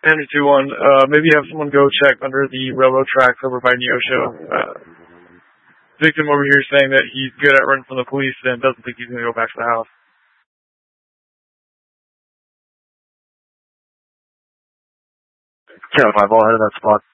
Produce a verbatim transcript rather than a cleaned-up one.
Henry two one, uh, maybe have someone go check under the railroad tracks over by Neosho. Uh, victim over here saying that he's good at running from the police and doesn't think he's going to go back to the house. ten five, I'll head to that spot.